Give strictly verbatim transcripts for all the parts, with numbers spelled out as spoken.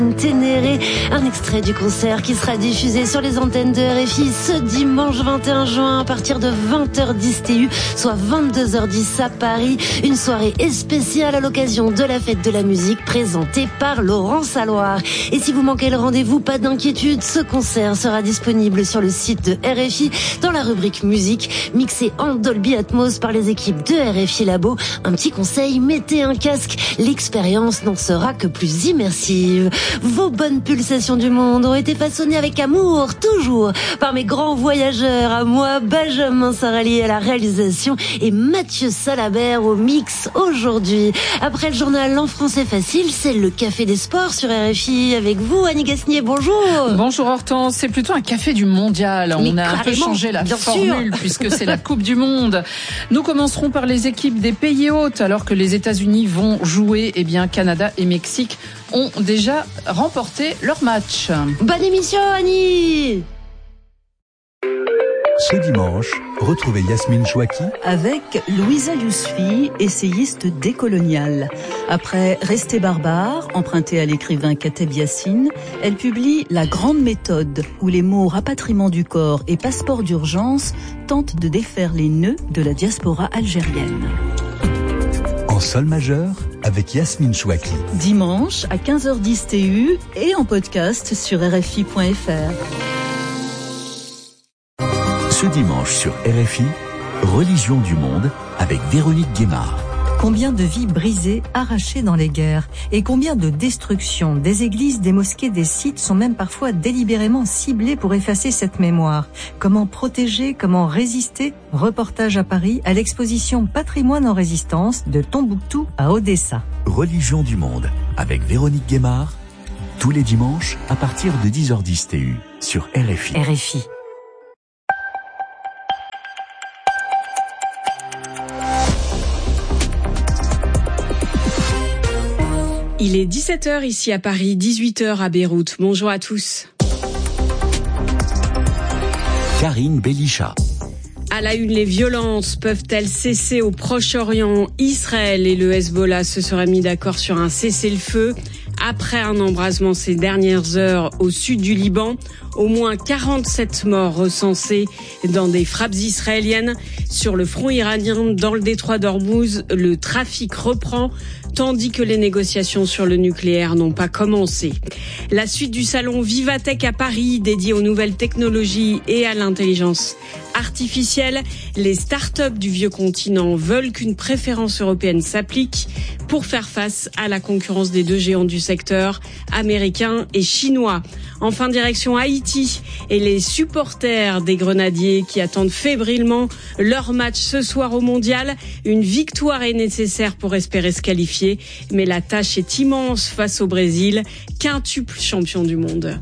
Ténéré, un extrait du concert qui sera diffusé sur les antennes de R F I ce dimanche vingt et un juin à partir de vingt heures dix T U, soit vingt-deux heures dix à Paris. Une soirée spéciale à l'occasion de la fête de la musique présentée par Laurent Saloir. Et si vous manquez le rendez-vous, pas d'inquiétude, ce concert sera disponible sur le site de R F I dans la rubrique musique, mixé en Dolby Atmos par les équipes de R F I Labo. Un petit conseil, mettez un casque, l'expérience n'en sera que plus immersive. Vos bonnes pulsations du monde ont été façonnées avec amour, toujours, par mes grands voyageurs, à moi, Benjamin Sarali à la réalisation et Mathieu Salabert au mix aujourd'hui. Après le journal En français facile, c'est le Café des Sports sur R F I avec vous, Annie Gasnier, bonjour. Bonjour Hortense, c'est plutôt un café du mondial. Mais On a un peu changé la formule puisque c'est la Coupe du Monde. Nous commencerons par les équipes des pays hôtes alors que les États-Unis vont jouer. Eh bien, Canada et Mexique ont déjà remporté leur match. Bonne émission, Annie. Ce dimanche, retrouvez Yasmine Chouaki avec Louisa Yousfi, essayiste décoloniale. Après Rester barbare, emprunté à l'écrivain Kateb Yassine, elle publie La Grande Méthode, où les mots rapatriement du corps et passeport d'urgence tentent de défaire les nœuds de la diaspora algérienne. En sol majeur, avec Yasmine Chouaki. Dimanche à quinze heures dix T U et en podcast sur R F I point F R. Ce dimanche sur R F I, Religion du monde avec Véronique Guémard. Combien de vies brisées, arrachées dans les guerres, et combien de destructions des églises, des mosquées, des sites sont même parfois délibérément ciblés pour effacer cette mémoire. Comment protéger, comment résister? Reportage à Paris à l'exposition Patrimoine en résistance de Tombouctou à Odessa. Religion du monde avec Véronique Guémard, tous les dimanches à partir de dix heures dix T U sur R F I. R F I. Il est dix-sept heures ici à Paris, dix-huit heures à Beyrouth. Bonjour à tous. Karine Belisha. À la une, les violences peuvent-elles cesser au Proche-Orient? Israël et le Hezbollah se seraient mis d'accord sur un cessez-le-feu. Après un embrasement ces dernières heures au sud du Liban, au moins quarante-sept morts recensés dans des frappes israéliennes. Sur le front iranien, dans le détroit d'Ormuz, le trafic reprend, tandis que les négociations sur le nucléaire n'ont pas commencé. La suite du salon Vivatech à Paris, dédié aux nouvelles technologies et à l'intelligence artificielle. Les start-up du vieux continent veulent qu'une préférence européenne s'applique pour faire face à la concurrence des deux géants du secteur, américains et chinois. Enfin, direction Haïti et les supporters des Grenadiers qui attendent fébrilement leur match ce soir au Mondial. Une victoire est nécessaire pour espérer se qualifier, mais la tâche est immense face au Brésil, quintuple champion du monde.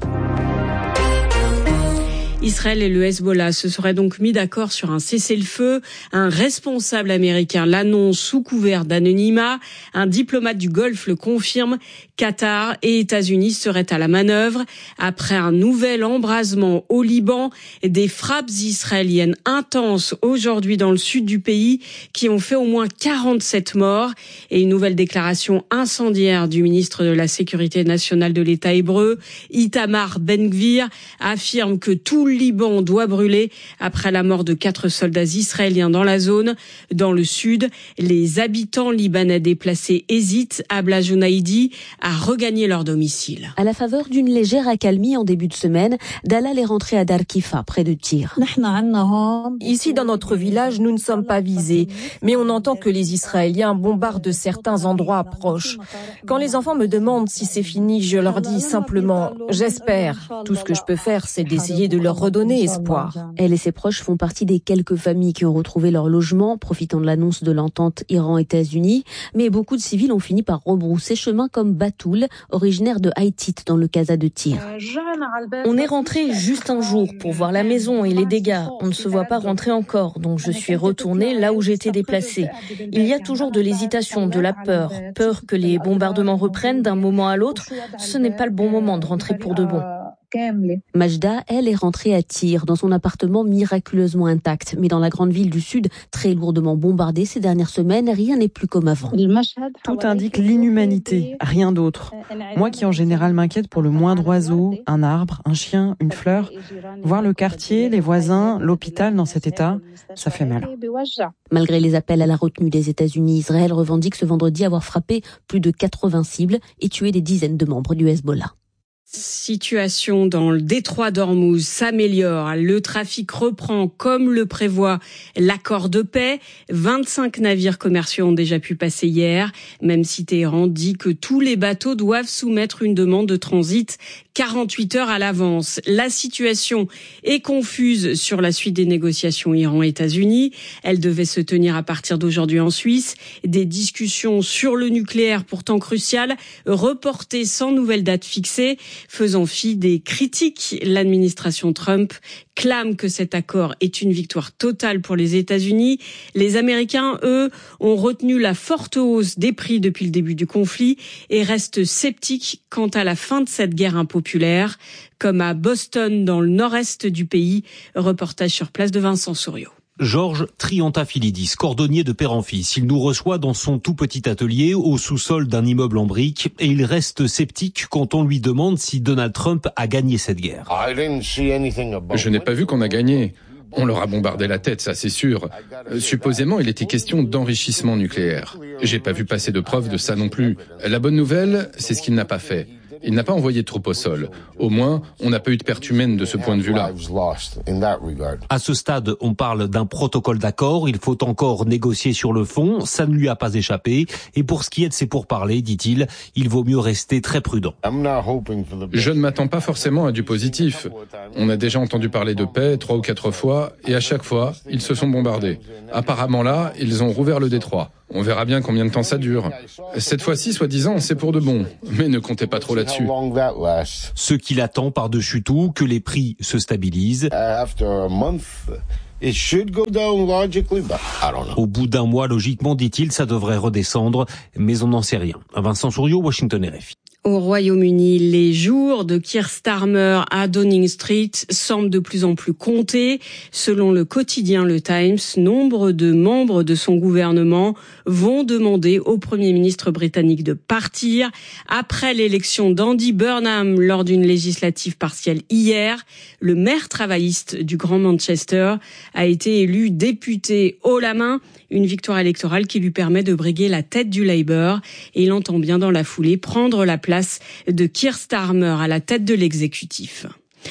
Israël et le Hezbollah se seraient donc mis d'accord sur un cessez-le-feu. Un responsable américain l'annonce sous couvert d'anonymat. Un diplomate du Golfe le confirme. Qatar et États-Unis seraient à la manœuvre. Après un nouvel embrasement au Liban, des frappes israéliennes intenses aujourd'hui dans le sud du pays qui ont fait au moins quarante-sept morts. Et une nouvelle déclaration incendiaire du ministre de la Sécurité nationale de l'État hébreu, Itamar Ben-Gvir, affirme que tout le Liban doit brûler après la mort de quatre soldats israéliens dans la zone. Dans le sud, les habitants libanais déplacés hésitent, Abla Jounaïdi, à regagner leur domicile. À la faveur d'une légère accalmie en début de semaine, Dalal est rentré à Dar-Kifa, près de Tyr. Ici, dans notre village, nous ne sommes pas visés, mais on entend que les Israéliens bombardent certains endroits proches. Quand les enfants me demandent si c'est fini, je leur dis simplement « j'espère ». Tout ce que je peux faire, c'est d'essayer de leur redonner espoir. Elle et ses proches font partie des quelques familles qui ont retrouvé leur logement, profitant de l'annonce de l'entente Iran-États-Unis. Mais beaucoup de civils ont fini par rebrousser chemin, comme Batoul, originaire de Haïtit, dans le Casa de Tyr. On est rentré juste un jour pour voir la maison et les dégâts. On ne se voit pas rentrer encore, donc je suis retournée là où j'étais déplacée. Il y a toujours de l'hésitation, de la peur. Peur que les bombardements reprennent d'un moment à l'autre. Ce n'est pas le bon moment de rentrer pour de bon. Majda, elle, est rentrée à Tyr, dans son appartement miraculeusement intact. Mais dans la grande ville du sud, très lourdement bombardée ces dernières semaines, rien n'est plus comme avant. Tout indique l'inhumanité, rien d'autre. Moi qui en général m'inquiète pour le moindre oiseau, un arbre, un chien, une fleur, voir le quartier, les voisins, l'hôpital dans cet état, ça fait mal. Malgré les appels à la retenue des États-Unis, Israël revendique ce vendredi avoir frappé plus de quatre-vingts cibles et tué des dizaines de membres du Hezbollah. Situation dans le détroit d'Ormuz s'améliore. Le trafic reprend comme le prévoit l'accord de paix. vingt-cinq navires commerciaux ont déjà pu passer hier, même si Téhéran dit que tous les bateaux doivent soumettre une demande de transit quarante-huit heures à l'avance. La situation est confuse sur la suite des négociations Iran-États-Unis. Elle devait se tenir à partir d'aujourd'hui en Suisse. Des discussions sur le nucléaire, pourtant cruciales, reportées sans nouvelle date fixée. Faisant fi des critiques, l'administration Trump clame que cet accord est une victoire totale pour les États-Unis. Les Américains, eux, ont retenu la forte hausse des prix depuis le début du conflit et restent sceptiques quant à la fin de cette guerre impopulaire, comme à Boston, dans le nord-est du pays. Reportage sur place de Vincent Souriau. Georges Triantafilidis, cordonnier de père en fils. Il nous reçoit dans son tout petit atelier au sous-sol d'un immeuble en briques et il reste sceptique quand on lui demande si Donald Trump a gagné cette guerre. Je n'ai pas vu qu'on a gagné. On leur a bombardé la tête, ça c'est sûr. Euh, supposément, il était question d'enrichissement nucléaire. J'ai pas vu passer de preuves de ça non plus. La bonne nouvelle, c'est ce qu'il n'a pas fait. Il n'a pas envoyé de troupes au sol. Au moins, on n'a pas eu de perte humaine de ce point de vue-là. À ce stade, on parle d'un protocole d'accord. Il faut encore négocier sur le fond. Ça ne lui a pas échappé. Et pour ce qui est de ses pourparlers, dit-il, il vaut mieux rester très prudent. Je ne m'attends pas forcément à du positif. On a déjà entendu parler de paix trois ou quatre fois, et à chaque fois, ils se sont bombardés. Apparemment là, ils ont rouvert le détroit. On verra bien combien de temps ça dure. Cette fois-ci, soi-disant, c'est pour de bon. Mais ne comptez pas trop là-dessus. Ce qu'il attend par-dessus tout, que les prix se stabilisent. Au bout d'un mois, logiquement, dit-il, ça devrait redescendre. Mais on n'en sait rien. Vincent Souriau, Washington R F I. Au Royaume-Uni, les jours de Keir Starmer à Downing Street semblent de plus en plus comptés. Selon le quotidien Le Times, nombre de membres de son gouvernement vont demander au Premier ministre britannique de partir. Après l'élection d'Andy Burnham lors d'une législative partielle hier, le maire travailliste du Grand Manchester a été élu député haut la main. Une victoire électorale qui lui permet de briguer la tête du Labour. Et il entend bien dans la foulée prendre la place de Keir Starmer à la tête de l'exécutif.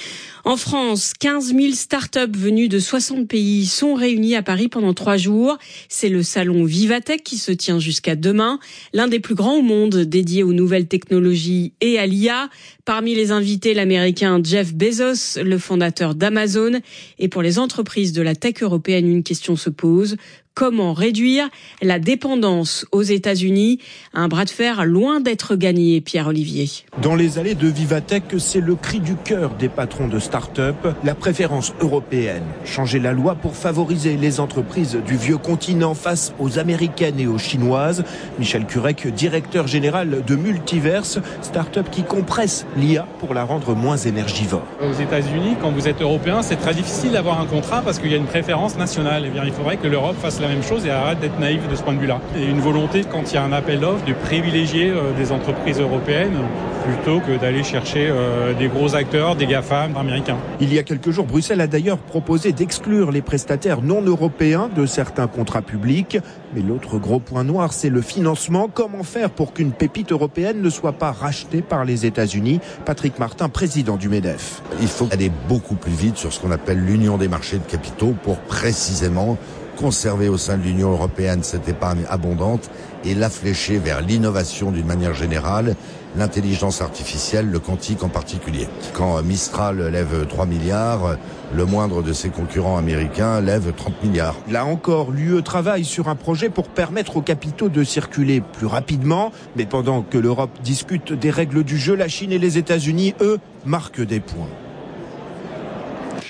En France, quinze mille startups venues de soixante pays sont réunies à Paris pendant trois jours. C'est le salon Vivatech qui se tient jusqu'à demain, l'un des plus grands au monde dédié aux nouvelles technologies et à l'I A. Parmi les invités, l'Américain Jeff Bezos, le fondateur d'Amazon. Et pour les entreprises de la tech européenne, une question se pose. Comment réduire la dépendance aux États-Unis? Un bras de fer loin d'être gagné, Pierre-Olivier. Dans les allées de Vivatech, c'est le cri du cœur des patrons de start-up, la préférence européenne. Changer la loi pour favoriser les entreprises du vieux continent face aux américaines et aux chinoises. Michel Curec, directeur général de Multiverse, start-up qui compresse l'I A pour la rendre moins énergivore. Aux États-Unis, quand vous êtes européen, c'est très difficile d'avoir un contrat parce qu'il y a une préférence nationale. Eh bien, il faudrait que l'Europe fasse la même chose et arrête d'être naïf de ce point de vue-là. Et une volonté, quand il y a un appel d'offres, de privilégier euh, des entreprises européennes plutôt que d'aller chercher euh, des gros acteurs, des GAFAM américains. Il y a quelques jours, Bruxelles a d'ailleurs proposé d'exclure les prestataires non européens de certains contrats publics. Mais l'autre gros point noir, c'est le financement. Comment faire pour qu'une pépite européenne ne soit pas rachetée par les États-Unis? Patrick Martin, président du MEDEF. Il faut aller beaucoup plus vite sur ce qu'on appelle l'union des marchés de capitaux pour précisément conserver au sein de l'Union européenne cette épargne abondante et la flécher vers l'innovation d'une manière générale, l'intelligence artificielle, le quantique en particulier. Quand Mistral lève trois milliards, le moindre de ses concurrents américains lève trente milliards. Là encore, l'U E travaille sur un projet pour permettre aux capitaux de circuler plus rapidement. Mais pendant que l'Europe discute des règles du jeu, la Chine et les États-Unis, eux, marquent des points.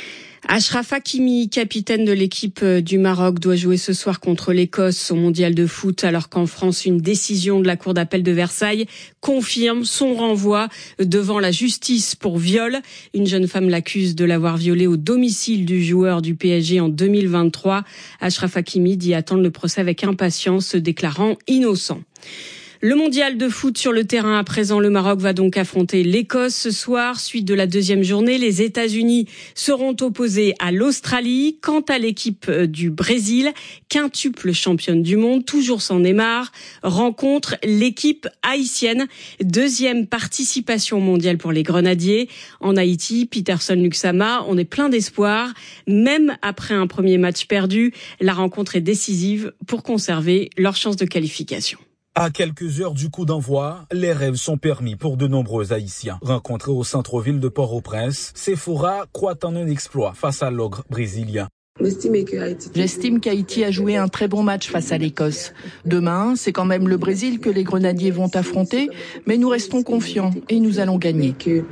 Achraf Hakimi, capitaine de l'équipe du Maroc, doit jouer ce soir contre l'Écosse au mondial de foot, alors qu'en France, une décision de la Cour d'appel de Versailles confirme son renvoi devant la justice pour viol. Une jeune femme l'accuse de l'avoir violé au domicile du joueur du P S G en deux mille vingt-trois. Achraf Hakimi dit attendre le procès avec impatience, se déclarant innocent. Le mondial de foot sur le terrain à présent. Le Maroc va donc affronter l'Écosse ce soir. Suite de la deuxième journée, les États-Unis seront opposés à l'Australie. Quant à l'équipe du Brésil, quintuple championne du monde, toujours sans Neymar, rencontre l'équipe haïtienne. Deuxième participation mondiale pour les Grenadiers. En Haïti, Peterson Luxama, on est plein d'espoir. Même après un premier match perdu, la rencontre est décisive pour conserver leur chance de qualification. À quelques heures du coup d'envoi, les rêves sont permis pour de nombreux Haïtiens. Rencontrés au centre-ville de Port-au-Prince, Sephora croit en un exploit face à l'ogre brésilien. J'estime qu'Haïti a joué un très bon match face à l'Écosse. Demain, c'est quand même le Brésil que les Grenadiers vont affronter, mais nous restons confiants et nous allons gagner.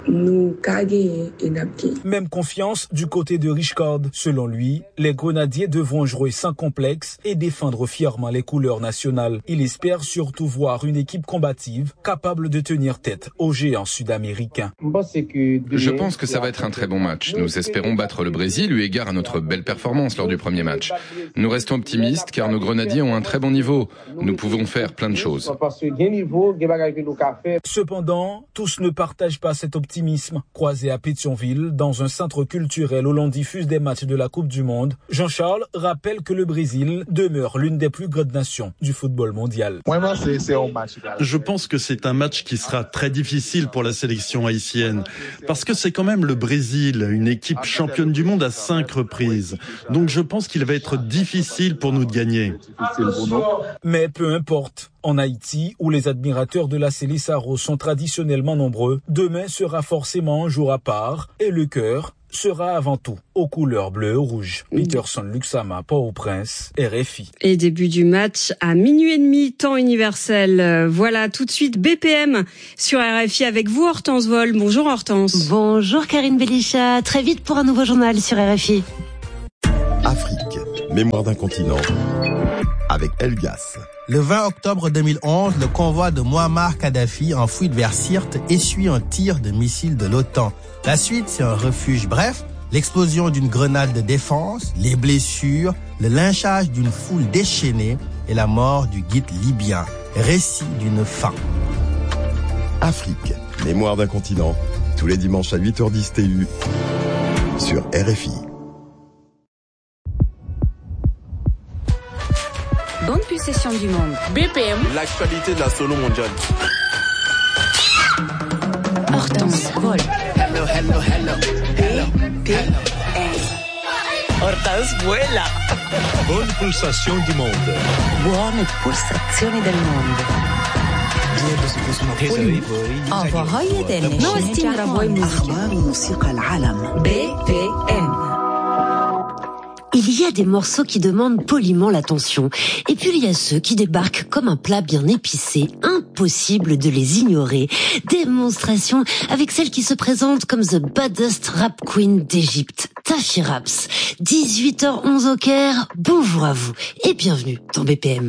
Même confiance du côté de Richcord. Selon lui, les Grenadiers devront jouer sans complexe et défendre fièrement les couleurs nationales. Il espère surtout voir une équipe combative capable de tenir tête aux géants sud-américains. Je pense que ça va être un très bon match. Nous espérons battre le Brésil eu égard à notre belle performance lors du premier match. Nous restons optimistes car nos Grenadiers ont un très bon niveau. Nous pouvons faire plein de choses. Cependant, tous ne partagent pas cet optimisme. Croisé à Pétionville, dans un centre culturel où l'on diffuse des matchs de la Coupe du Monde, Jean-Charles rappelle que le Brésil demeure l'une des plus grandes nations du football mondial. Je pense que c'est un match qui sera très difficile pour la sélection haïtienne parce que c'est quand même le Brésil, une équipe championne du monde à cinq reprises. Donc je pense qu'il va être difficile pour nous de gagner. Mais peu importe. En Haïti, où les admirateurs de la Célissaro sont traditionnellement nombreux, demain sera forcément un jour à part et le cœur sera avant tout aux couleurs bleues et rouges. Peterson Luxama, Port-au-Prince, R F I. Et début du match à minuit et demi, temps universel. Voilà, tout de suite B P M sur R F I avec vous, Hortense Vol. Bonjour Hortense. Bonjour Karine Belichat. Très vite pour un nouveau journal sur R F I. Afrique, mémoire d'un continent, avec Elgas. Le vingt octobre deux mille onze, le convoi de Muammar Kadhafi en fuite vers Sirte essuie un tir de missile de l'OTAN. La suite, c'est un refuge bref, l'explosion d'une grenade de défense, les blessures, le lynchage d'une foule déchaînée et la mort du guide libyen. Récit d'une fin. Afrique, mémoire d'un continent, tous les dimanches à huit heures dix T U sur R F I. Bonne possession du monde. B P M. L'actualité de la solo mondiale. Hortense Vol. Hello, hello, hello. B P M. Hortense vuela. Bonne pulsation du monde. Buone pulsazioni del mondo. آواهای دلنشین Новости мировой музыки. أخبار موسيقى العالم. B P M. Il y a des morceaux qui demandent poliment l'attention. Et puis il y a ceux qui débarquent comme un plat bien épicé. Impossible de les ignorer. Démonstration avec celle qui se présente comme the baddest rap queen d'Égypte, Tafi Raps. dix-huit heures onze au Caire. Bonjour à vous et bienvenue dans B P M.